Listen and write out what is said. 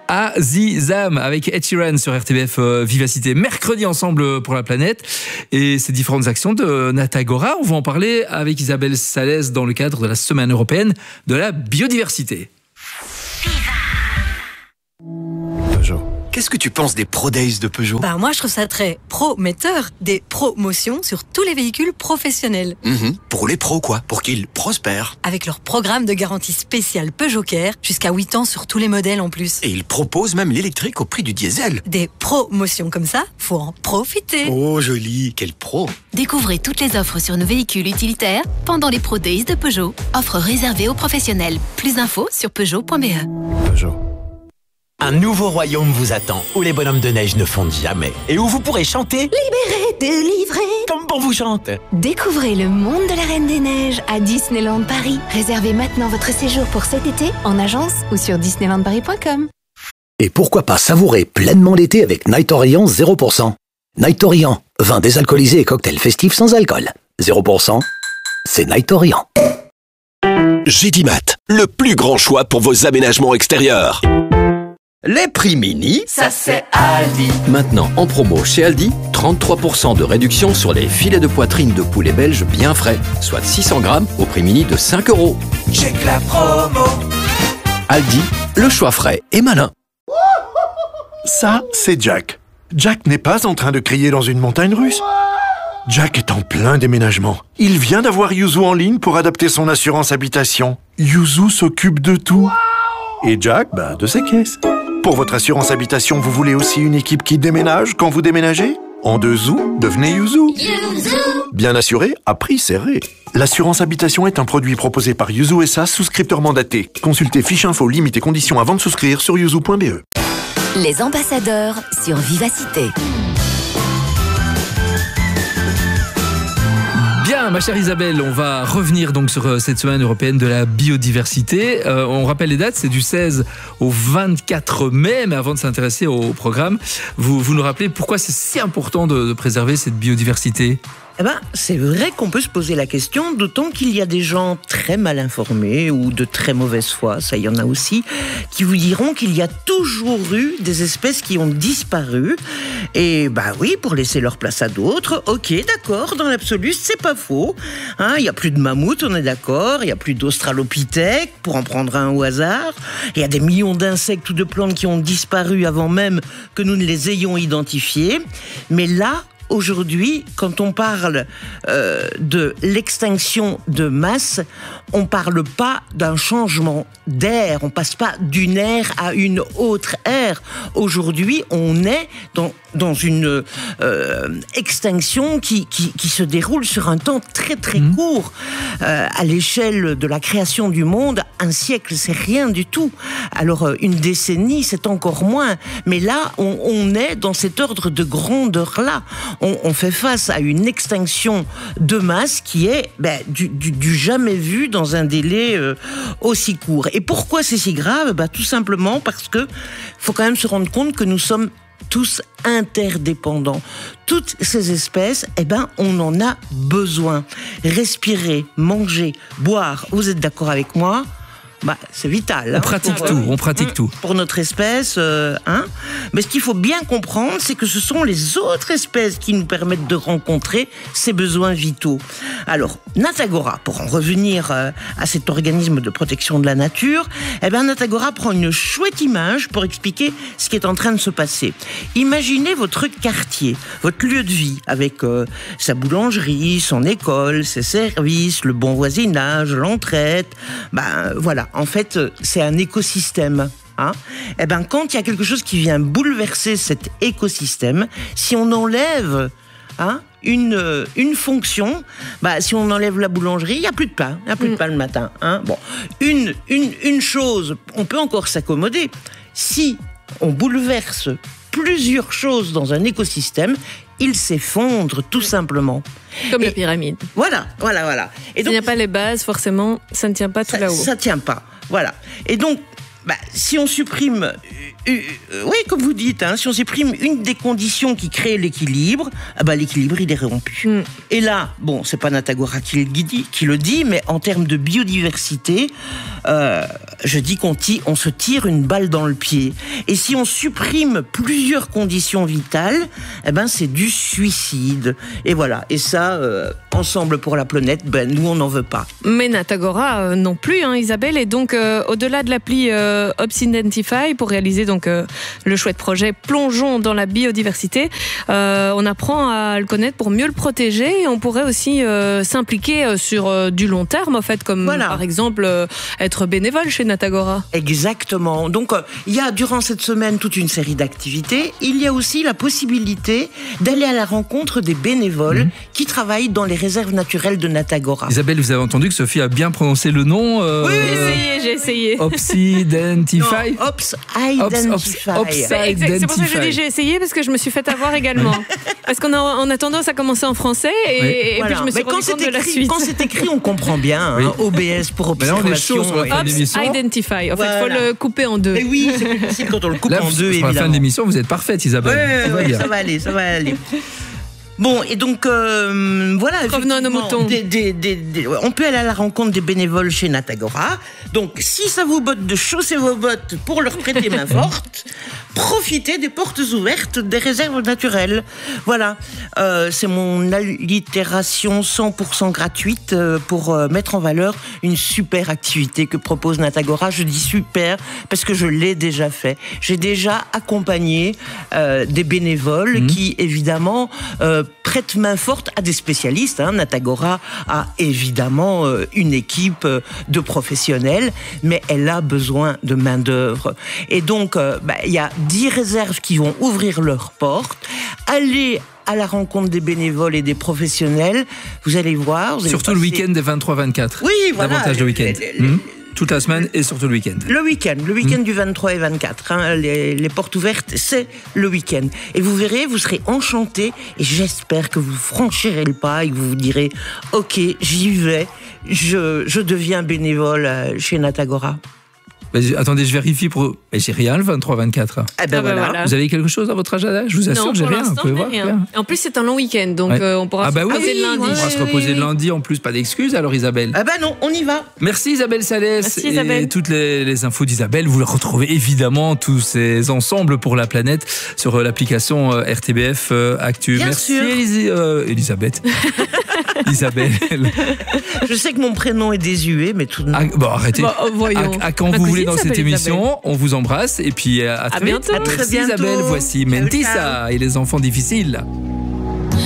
Azizam avec Ed Sheeran sur RTBF Vivacité. Mercredi ensemble pour la planète. Et ces différentes actions de Natagora, on va en parler avec Isabelle Salès dans le cadre de la Semaine européenne de la biodiversité. Peugeot. Qu'est-ce que tu penses des Pro Days de Peugeot ? Moi, je trouve ça très prometteur. Des promotions sur tous les véhicules professionnels. Pour les pros, quoi. Pour qu'ils prospèrent. Avec leur programme de garantie spéciale Peugeot Care, jusqu'à 8 ans sur tous les modèles en plus. Et ils proposent même l'électrique au prix du diesel. Des promotions comme ça, faut en profiter. Oh, joli. Quel pro. Découvrez toutes les offres sur nos véhicules utilitaires pendant les Pro Days de Peugeot. Offres réservées aux professionnels. Plus d'infos sur Peugeot.be. Peugeot. Un nouveau royaume vous attend, où les bonhommes de neige ne fondent jamais, et où vous pourrez chanter Libéré, délivré. comme bon vous chante. Découvrez le monde de la Reine des Neiges à Disneyland Paris. Réservez maintenant votre séjour pour cet été en agence ou sur disneylandparis.com. Et pourquoi pas savourer pleinement l'été avec Night Orient 0%. Night Orient, vin désalcoolisé et cocktail festif sans alcool. 0%, c'est Night Orient. Gédimat, le plus grand choix pour vos aménagements extérieurs. Les prix mini, ça c'est Aldi. Maintenant en promo chez Aldi, 33% de réduction sur les filets de poitrine de poulet belge bien frais, soit 600 grammes au prix mini de 5 €. Check la promo. Aldi, le choix frais et malin. Ça, c'est Jack. Jack n'est pas en train de crier dans une montagne russe. Jack est en plein déménagement. Il vient d'avoir Yuzu en ligne pour adapter son assurance habitation. Yuzu s'occupe de tout. Et Jack, de ses caisses. Pour votre assurance habitation, vous voulez aussi une équipe qui déménage quand vous déménagez ? En 2 zou, devenez Yuzu. Bien assuré, à prix serré. L'assurance habitation est un produit proposé par Yuzu SA, souscripteur mandaté. Consultez fiche info, limites et conditions avant de souscrire sur yuzu.be. Les ambassadeurs sur Vivacité. Bien, ma chère Isabelle, on va revenir donc sur cette semaine européenne de la biodiversité. On rappelle les dates, c'est du 16 au 24 mai, mais avant de s'intéresser au programme, vous nous rappelez pourquoi c'est si important de préserver cette biodiversité ? C'est vrai qu'on peut se poser la question, d'autant qu'il y a des gens très mal informés ou de très mauvaise foi, ça il y en a aussi, qui vous diront qu'il y a toujours eu des espèces qui ont disparu. Et oui, pour laisser leur place à d'autres, ok, d'accord, dans l'absolu, c'est pas faux. Il y a plus de mammouths, on est d'accord, il y a plus d'australopithèques, pour en prendre un au hasard. Il y a des millions d'insectes ou de plantes qui ont disparu avant même que nous ne les ayons identifiés. Mais là, aujourd'hui, quand on parle de l'extinction de masse, on ne parle pas d'un changement d'ère, on ne passe pas d'une ère à une autre ère. Aujourd'hui, on est dans une extinction qui se déroule sur un temps très très court. À l'échelle de la création du monde, un siècle, c'est rien du tout. Alors, une décennie, c'est encore moins. Mais là, on est dans cet ordre de grandeur-là. On fait face à une extinction de masse qui est du jamais vu dans un délai aussi court. Et pourquoi c'est si grave ? Tout simplement parce que faut quand même se rendre compte que nous sommes tous interdépendants. Toutes ces espèces, on en a besoin. Respirer, manger, boire, vous êtes d'accord avec moi ? C'est vital. On pratique tout. Pour notre espèce, Mais ce qu'il faut bien comprendre, c'est que ce sont les autres espèces qui nous permettent de rencontrer ces besoins vitaux. Alors, Natagora, pour en revenir à cet organisme de protection de la nature, Natagora prend une chouette image pour expliquer ce qui est en train de se passer. Imaginez votre quartier, votre lieu de vie, avec sa boulangerie, son école, ses services, le bon voisinage, l'entraide. Voilà. En fait, c'est un écosystème. Quand il y a quelque chose qui vient bouleverser cet écosystème, si on enlève une fonction, si on enlève la boulangerie, il n'y a plus de pain. Il n'y a plus de pain le matin. Une chose, on peut encore s'accommoder. Si on bouleverse plusieurs choses dans un écosystème, il s'effondre tout simplement. Comme la pyramide. Voilà. Et donc, s'il n'y a pas les bases, forcément, ça ne tient pas tout là-haut. Ça ne tient pas, voilà. Et donc, Si on supprime, oui, comme vous dites, si on supprime une des conditions qui crée l'équilibre, l'équilibre il est rompu. Et là, bon, c'est pas Natagora qui le dit, mais en termes de biodiversité, je dis qu'on se tire une balle dans le pied. Et si on supprime plusieurs conditions vitales, c'est du suicide. Et voilà. Et ça, ensemble pour la planète, nous on n'en veut pas. Mais Natagora non plus, Isabelle. Et donc, au-delà de l'appli Opsidentify, pour réaliser donc le chouette projet Plongeons dans la biodiversité, on apprend à le connaître pour mieux le protéger. Et on pourrait aussi s'impliquer sur du long terme, en fait, comme par exemple être bénévole chez Natagora. Exactement. Donc, il y a durant cette semaine toute une série d'activités. Il y a aussi la possibilité d'aller à la rencontre des bénévoles qui travaillent dans les réserves naturelles de Natagora. Isabelle, vous avez entendu que Sophie a bien prononcé le nom Oui, j'ai essayé. Opsidentify. Opsidentify. C'est pour ça que je dis j'ai essayé, parce que je me suis fait avoir également. Parce qu'on a tendance à commencer en français et puis je me suis rendu compte de la suite. Quand c'est écrit, on comprend bien. OBS pour observation. Opsidentify. En fait, il faut le couper en deux. Mais oui, c'est plus facile quand on le coupe en deux, évidemment. Pour la fin de l'émission, vous êtes parfaite, Isabelle. Ça va aller. Bon, et donc, voilà. Revenons à nos moutons. On peut aller à la rencontre des bénévoles chez Natagora. Donc, si ça vous botte de chausser vos bottes pour leur prêter main forte, profitez des portes ouvertes des réserves naturelles. Voilà. C'est mon allitération 100% gratuite pour mettre en valeur une super activité que propose Natagora. Je dis super parce que je l'ai déjà fait. J'ai déjà accompagné des bénévoles qui, évidemment, prête main forte à des spécialistes. Natagora a évidemment une équipe de professionnels, mais elle a besoin de main d'œuvre. Et donc, il y a 10 réserves qui vont ouvrir leurs portes. Allez à la rencontre des bénévoles et des professionnels. Vous allez voir. Surtout le week-end des 23-24. Oui, voilà. Davantage le week-end. Toute la semaine et surtout le week-end. Le week-end du 23 et 24. Les portes ouvertes, c'est le week-end. Et vous verrez, vous serez enchantés et j'espère que vous franchirez le pas et que vous vous direz « Ok, j'y vais, je deviens bénévole chez Natagora ». Attendez, je vérifie pour... Mais j'ai rien le 23-24. Voilà. Vous avez quelque chose dans votre agenda? Je vous assure que j'ai rien. Vous pouvez voir. En plus, c'est un long week-end, donc on pourra se reposer le lundi. On pourra se reposer le lundi, en plus, pas d'excuses alors Isabelle. Non, on y va. Merci Isabelle Salès. Merci, Isabelle. Et toutes les infos d'Isabelle, vous les retrouvez évidemment, tous ces ensembles pour la planète, sur l'application RTBF Actu. Bien Merci sûr. Elisabeth. Isabelle. Je sais que mon prénom est désuet, mais tout de même. Arrêtez. Voyons. À quand vous voulez dans cette émission. Isabelle. On vous embrasse et puis à très bientôt. Merci Isabelle. Voici Mentissa et les enfants difficiles.